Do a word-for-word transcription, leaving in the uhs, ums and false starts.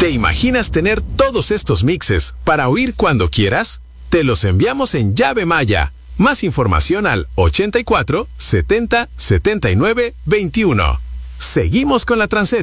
¿Te imaginas tener todos estos mixes para oír cuando quieras? Te los enviamos en llave Maya. Más información al ochenta y cuatro, setenta, setenta y nueve, veintiuno. Seguimos con la Transeta.